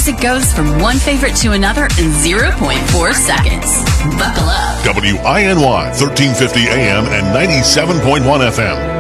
music goes from one favorite to another in 0.4 seconds. Buckle up. WINY 1350 AM and 97.1 FM.